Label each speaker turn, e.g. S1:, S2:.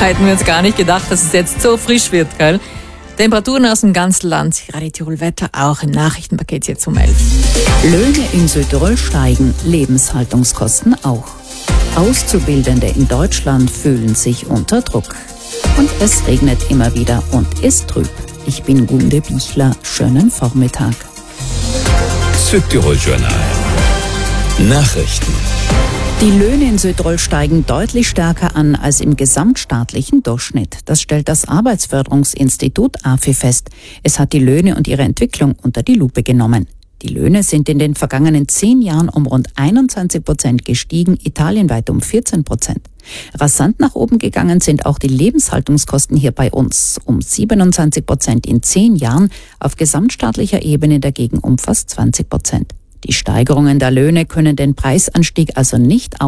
S1: Hätten wir uns gar nicht gedacht, dass es jetzt so frisch wird, gell? Temperaturen aus dem ganzen Land, Radio Tirol Wetter auch im Nachrichtenpaket jetzt um 11.
S2: Löhne in Südtirol steigen, Lebenshaltungskosten auch. Auszubildende in Deutschland fühlen sich unter Druck. Und es regnet immer wieder und ist trüb. Ich bin Gunde Bichler, schönen Vormittag.
S3: Südtirol Journal. Nachrichten.
S2: Die Löhne in Südtirol steigen deutlich stärker an als im gesamtstaatlichen Durchschnitt. Das stellt das Arbeitsförderungsinstitut AFI fest. Es hat die Löhne und ihre Entwicklung unter die Lupe genommen. Die Löhne sind in den vergangenen 10 Jahren um rund 21% gestiegen, italienweit um 14%. Rasant nach oben gegangen sind auch die Lebenshaltungskosten hier bei uns, um 27% in 10 Jahren, auf gesamtstaatlicher Ebene dagegen um fast 20%. Die Steigerungen der Löhne können den Preisanstieg also nicht